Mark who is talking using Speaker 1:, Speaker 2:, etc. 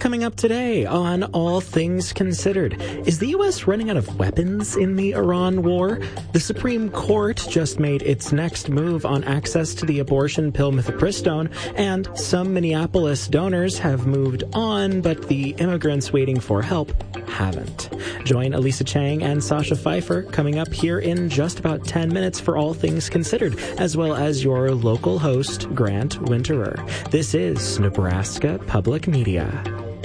Speaker 1: coming up today on All Things Considered. Is the U.S. running out of weapons in the Iran war? The Supreme Court just made its next move on access to the abortion pill mifepristone, and some Minneapolis donors have moved on, but the immigrants waiting for help haven't. Join Elisa Chang and Sasha Pfeiffer coming up here in just about 10 minutes for All Things Considered, as well as your local host, Grant Winterer. This is Nebraska Public Media.